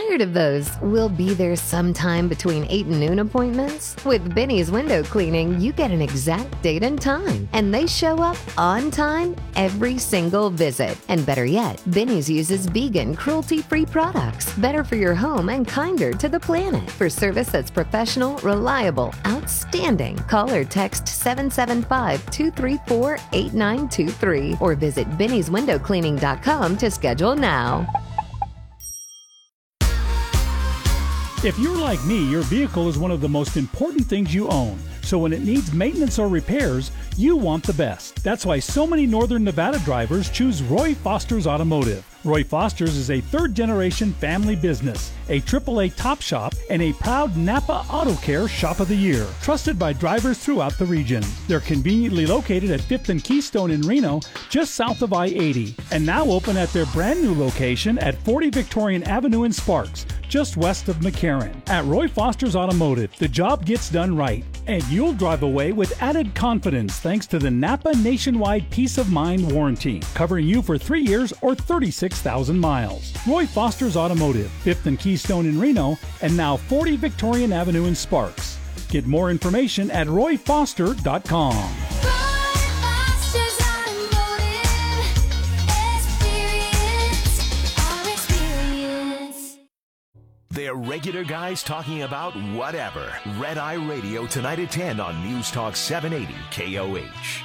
Tired of those "we'll be there sometime between 8 and noon" appointments? With Benny's Window Cleaning, you get an exact date and time, and they show up on time every single visit. And better yet, Benny's uses vegan, cruelty-free products, better for your home and kinder to the planet. For service that's professional, reliable, outstanding, call or text 775-234-8923 or visit bennyswindowcleaning.com to schedule now. If you're like me, your vehicle is one of the most important things you own. So when it needs maintenance or repairs, you want the best. That's why so many Northern Nevada drivers choose Roy Foster's Automotive. Roy Foster's is a third-generation family business, a AAA top shop, and a proud Napa Auto Care Shop of the Year, trusted by drivers throughout the region. They're conveniently located at 5th and Keystone in Reno, just south of I-80, and now open at their brand new location at 40 Victorian Avenue in Sparks, just west of McCarran. At Roy Foster's Automotive, the job gets done right, and you'll drive away with added confidence thanks to the Napa Nationwide Peace of Mind warranty, covering you for 3 years or 36,000 miles. Roy Foster's Automotive, 5th and Keystone in Reno, and now 40 Victorian Avenue in Sparks. Get more information at royfoster.com. They're regular guys talking about whatever. Red Eye Radio tonight at 10 on News Talk 780 KOH.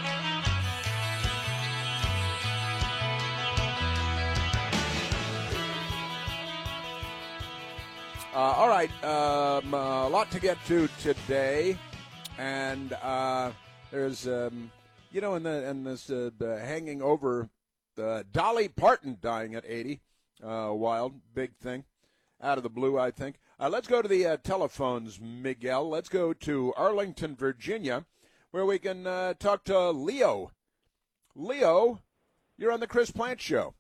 All right, a lot to get to today, and there's in this hanging over Dolly Parton dying at 80, wild big thing. Out of the blue, I think. Let's go to the telephones, Miguel. Let's go to Arlington, Virginia, where we can talk to Leo. Leo, you're on the Chris Plante Show.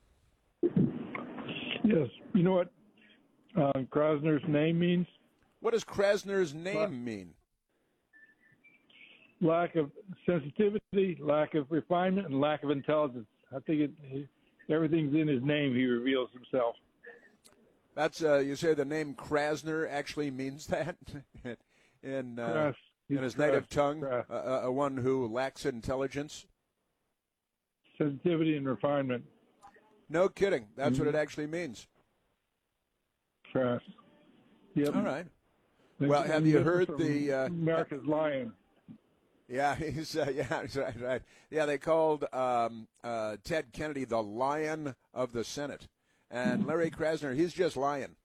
Yes. You know what Krasner's name means? What does Krasner's name mean? Lack of sensitivity, lack of refinement, and lack of intelligence. I think everything's in his name. He reveals himself. That's you say the name Krasner actually means that in his native tongue, one who lacks intelligence, sensitivity, and refinement. No kidding. That's what it actually means. Crass. Yep. All right. Well, have you heard the America's Lion? Yeah, he's right. Yeah, they called Ted Kennedy the Lion of the Senate. And Larry Krasner, he's just lying.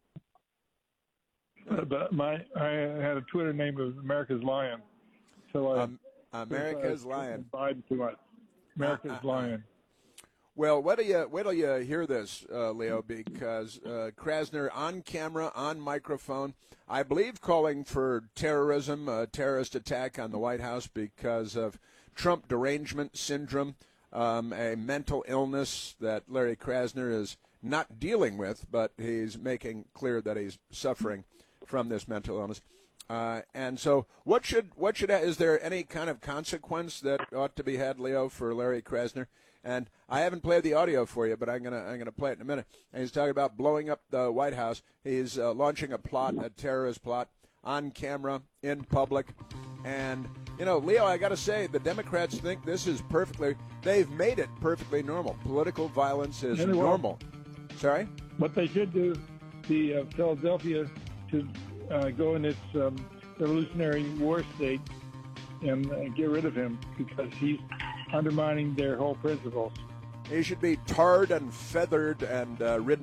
But I had a Twitter name of America's Lion, so America's Lion. Biden too much. America's Lion. Well, wait till you hear this, Leo, because Krasner on camera, on microphone, I believe calling for terrorism, a terrorist attack on the White House because of Trump derangement syndrome, a mental illness that Larry Krasner is not dealing with, but he's making clear that he's suffering from this mental illness. And so is there any kind of consequence that ought to be had, Leo, for Larry Krasner? And I haven't played the audio for you, but I'm gonna play it in a minute. And he's talking about blowing up the White House. He's launching a terrorist plot on camera, in public. And, Leo, I got to say, the Democrats think this is they've made it perfectly normal. Political violence is normal. Sorry? What they should do, Philadelphia should go in its Revolutionary War state and get rid of him because he's undermining their whole principles. He should be tarred and feathered and ridden